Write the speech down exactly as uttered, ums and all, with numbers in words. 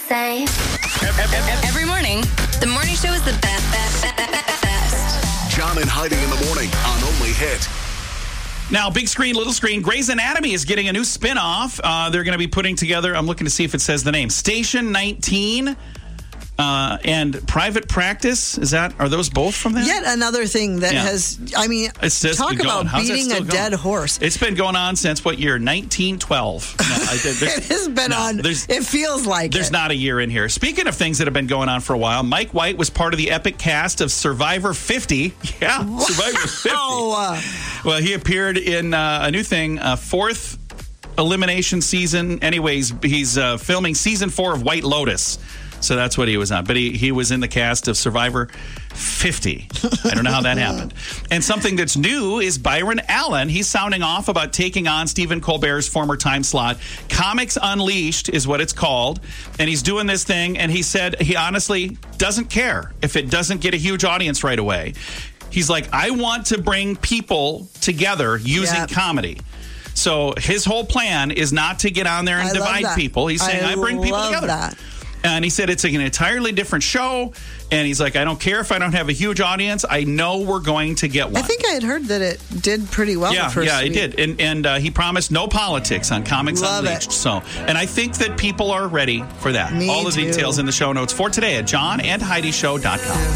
same. Every morning, the morning show is the best, best, best, best. John and Heidi in the morning on Only Hit. Now, big screen, little screen, Grey's Anatomy is getting a new spinoff. Uh, they're going to be putting together, I'm looking to see if it says the name, Station nineteen uh, and Private Practice. Is that, are those both from that? Yet another thing that Yeah. has, I mean, It's just talk been going. about How's that beating a still going? dead horse. It's been going on since what year? nineteen twelve. No, I, there's- It has been no, on, there's- it feels like There's it. not a year in here. Speaking of things that have been going on for a while, Mike White was part of the epic cast of Survivor fifty. Yeah, Survivor fifty. Oh, Well, he appeared in uh, a new thing, uh, fourth elimination season. Anyways, he's uh, filming season four of White Lotus. So that's what he was on. But he, he was in the cast of Survivor fifty. I don't know how that happened. And something that's new is Byron Allen. He's sounding off about taking on Stephen Colbert's former time slot. Comics Unleashed is what it's called. And he's doing this thing. And he said he honestly doesn't care if it doesn't get a huge audience right away. He's like, I want to bring people together using Yep. comedy. So his whole plan is not to get on there and I love divide that. people. He's saying, I, I bring people love together. that. And he said it's an entirely different show. And he's like, I don't care if I don't have a huge audience. I know we're going to get one. I think I had heard that it did pretty well yeah, the first yeah, it week. did. And and uh, he promised no politics on Comics Love Unleashed. it. So, and I think that people are ready for that. Me All the too. details in the show notes for today at john and heidi show dot com.